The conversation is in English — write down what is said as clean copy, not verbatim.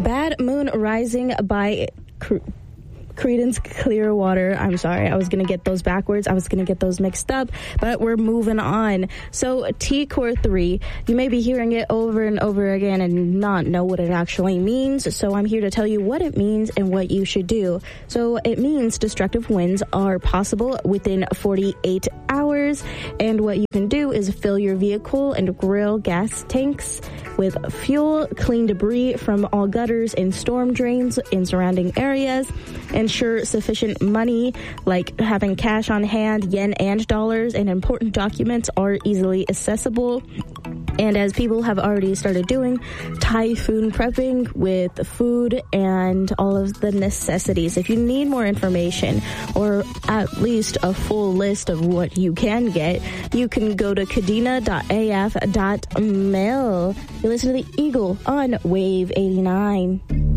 Bad Moon Rising by Creedence Clearwater. I'm sorry, I was going to get those backwards. I was going to get those mixed up, but we're moving on. So T-Core 3, you may be hearing it over and over again and not know what it actually means. So I'm here to tell you what it means and what you should do. So it means destructive winds are possible within 48 hours. And what you can do is fill your vehicle and grill gas tanks with fuel, clean debris from all gutters and storm drains in surrounding areas, ensure sufficient money, like having cash on hand, yen and dollars, and important documents are easily accessible. And as people have already started doing, typhoon prepping with food and all of the necessities. If you need more information or at least a full list of what you can get, you can go to kadena.af.mil. You listen to The Eagle on Wave 89.